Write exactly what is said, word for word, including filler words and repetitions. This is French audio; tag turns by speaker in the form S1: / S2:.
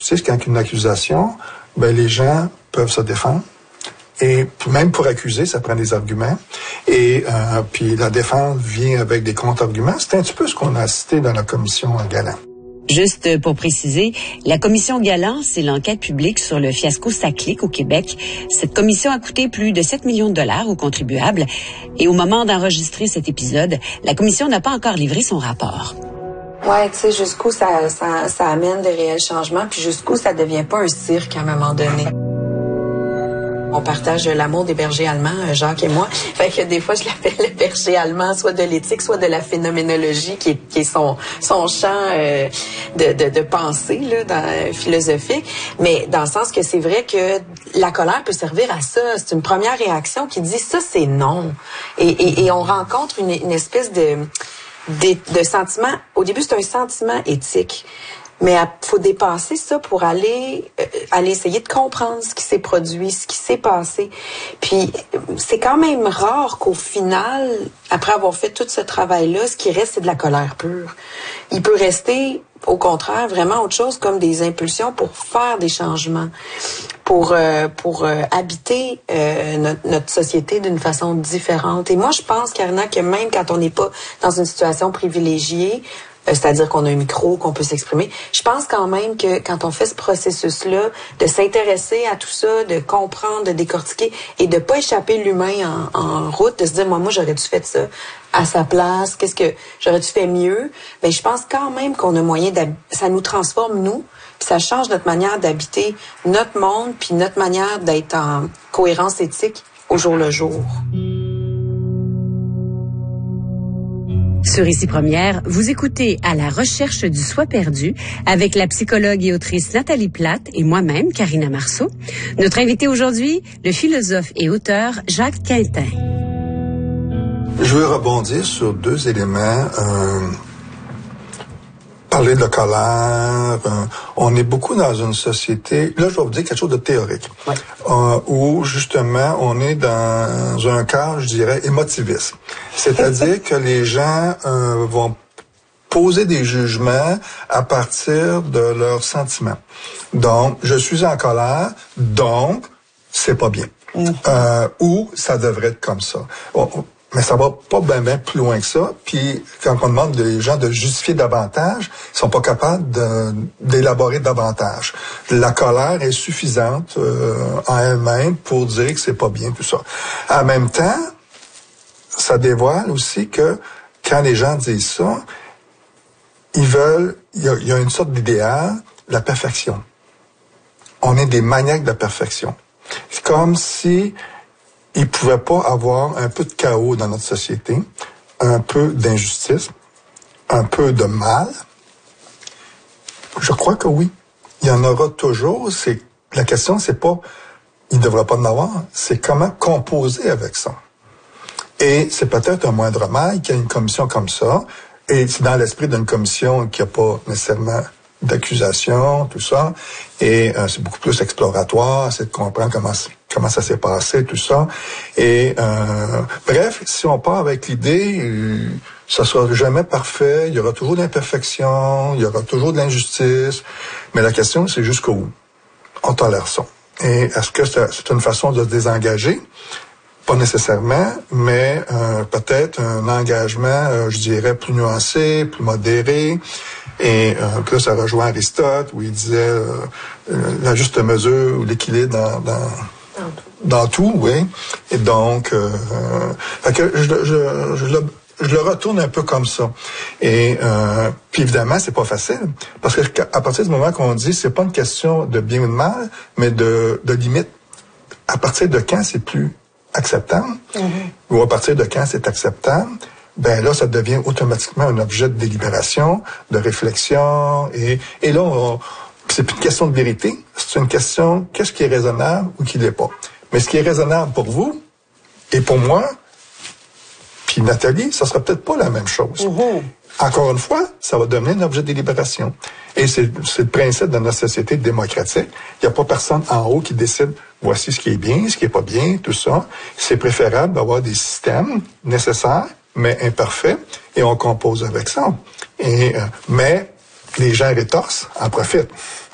S1: Tu sais, quand une accusation, ben les gens peuvent se défendre. Et même pour accuser, ça prend des arguments. Et euh, puis la défense vient avec des contre-arguments. C'est un petit peu ce qu'on a cité dans la commission Galland.
S2: Juste pour préciser, la commission Galland, c'est l'enquête publique sur le fiasco Saclic au Québec. Cette commission a coûté plus de sept millions de dollars aux contribuables. Et au moment d'enregistrer cet épisode, la commission n'a pas encore livré son rapport.
S3: Ouais, tu sais, jusqu'où ça, ça, ça amène de réels changements, puis jusqu'où ça devient pas un cirque à un moment donné. On partage l'amour des bergers allemands, Jacques et moi. Fait que des fois, je l'appelle le berger allemand, soit de l'éthique, soit de la phénoménologie, qui est, qui est son, son champ euh, de, de, de pensée là, dans, euh, philosophique. Mais dans le sens que c'est vrai que la colère peut servir à ça. C'est une première réaction qui dit ça, c'est non. Et, et, et on rencontre une, une espèce de... De, de sentiments, au début c'est un sentiment éthique, mais il faut dépasser ça pour aller euh, aller essayer de comprendre ce qui s'est produit, ce qui s'est passé. Puis c'est quand même rare qu'au final, après avoir fait tout ce travail-là, ce qui reste c'est de la colère pure. Il peut rester au contraire vraiment autre chose comme des impulsions pour faire des changements, pour euh, pour euh, habiter euh, notre, notre société d'une façon différente. Et moi je pense, Karina, que même quand on n'est pas dans une situation privilégiée, euh, c'est-à-dire qu'on a un micro, qu'on peut s'exprimer, je pense quand même que quand on fait ce processus-là, de s'intéresser à tout ça, de comprendre, de décortiquer et de pas échapper l'humain en, en route, de se dire moi moi j'aurais dû faire ça à sa place, qu'est-ce que j'aurais dû faire mieux, ben je pense quand même qu'on a moyen d'hab... ça nous transforme nous, puis ça change notre manière d'habiter notre monde, puis notre manière d'être en cohérence éthique au jour le jour.
S2: Sur Ici Première, vous écoutez À la recherche du soi perdu avec la psychologue et autrice Nathalie Plate et moi-même, Karina Marceau. Notre invité aujourd'hui, le philosophe et auteur Jacques Quintin.
S1: Je veux rebondir sur deux éléments. Euh, parler de colère. Euh, on est beaucoup dans une société... Là, je vais vous dire quelque chose de théorique. Ouais. Euh, où, justement, on est dans un cadre, je dirais, émotiviste. C'est-à-dire que les gens euh, vont poser des jugements à partir de leurs sentiments. Donc, je suis en colère, donc, c'est pas bien. Mmh. Euh, ou ça devrait être comme ça. On, Mais ça va pas bien ben plus loin que ça. Puis quand on demande des gens de justifier davantage, ils sont pas capables de, d'élaborer davantage. La colère est suffisante euh, en elle-même pour dire que c'est pas bien tout ça. En même temps, ça dévoile aussi que quand les gens disent ça, ils veulent, il y a, il y a une sorte d'idéal, la perfection. On est des maniaques de la perfection. C'est comme si il pouvait pas avoir un peu de chaos dans notre société, un peu d'injustice, un peu de mal. Je crois que oui. Il y en aura toujours. C'est, la question, c'est pas, il ne devrait pas en avoir, c'est comment composer avec ça. Et c'est peut-être un moindre mal qu'il y ait une commission comme ça, et c'est dans l'esprit d'une commission qui n'a pas nécessairement d'accusation, tout ça, et euh, c'est beaucoup plus exploratoire, c'est de comprendre comment comment ça s'est passé, tout ça. Et euh, bref, si on part avec l'idée, euh, ça sera jamais parfait, il y aura toujours de l'imperfection, il y aura toujours de l'injustice, mais la question, c'est jusqu'où on tolère ça. Et est-ce que c'est, c'est une façon de se désengager? Pas nécessairement, mais euh, peut-être un engagement, euh, je dirais, plus nuancé, plus modéré. Et euh, là, ça rejoint Aristote, où il disait euh, la juste mesure ou l'équilibre dans, dans, dans tout, oui. Et donc, euh, fait que je, je, je, le, je le retourne un peu comme ça. Et euh, puis évidemment, c'est pas facile, parce que à partir du moment qu'on dit, c'est pas une question de bien ou de mal, mais de, de limite. À partir de quand c'est plus acceptable, mm-hmm. ou à partir de quand c'est acceptable, ben là, ça devient automatiquement un objet de délibération, de réflexion, et, et là, on, c'est plus une question de vérité, c'est une question, qu'est-ce qui est raisonnable ou qui l'est pas. Mais ce qui est raisonnable pour vous, et pour moi, puis Nathalie, ça sera peut-être pas la même chose. Mm-hmm. Encore une fois, ça va devenir un objet de délibération. Et c'est, c'est le principe de notre société démocratique. Il n'y a pas personne en haut qui décide voici ce qui est bien, ce qui est pas bien, tout ça. C'est préférable d'avoir des systèmes nécessaires, mais imparfaits, et on compose avec ça. Et, euh, mais les gens rétorcent, en profitent.